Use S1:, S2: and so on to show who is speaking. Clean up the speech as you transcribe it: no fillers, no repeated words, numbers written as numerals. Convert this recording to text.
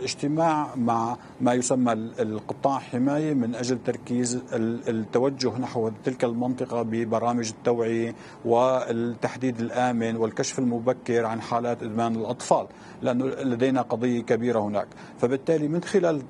S1: الاجتماع مع ما يسمى القطاع حماية من أجل تركيز التوجه نحو تلك المنطقة ببرامج التوعية والتحديد الآمن والكشف المبكر عن حالات إدمان الأطفال، لأنه لدينا قضية كبيرة هناك. فبالتالي من خلال